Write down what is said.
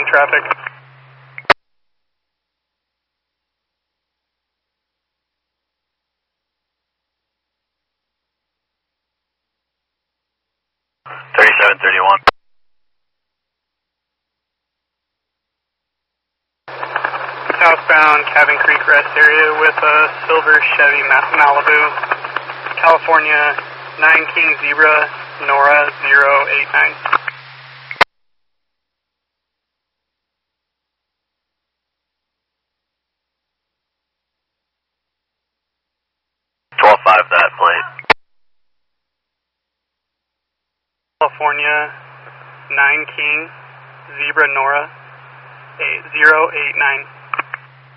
traffic. Southbound Cabin Creek Rest area with a silver Chevy Malibu, California 9 King Zebra, Nora 089. That plate. California 9 King Zebra, Nora 089.